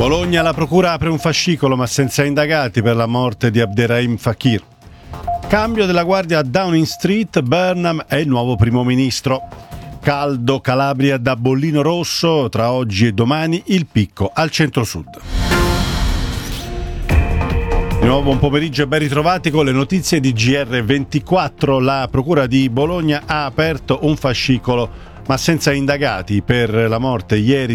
Bologna, la procura apre un fascicolo ma senza indagati per la morte di Abderrahim Fakir. Cambio della guardia a Downing Street, Burnham è il nuovo primo ministro. Caldo, Calabria da bollino rosso, tra oggi e domani il picco al centro-sud. Di nuovo buon pomeriggio e ben ritrovati con le notizie di GR24. La procura di Bologna ha aperto un fascicolo ma senza indagati per la morte ieri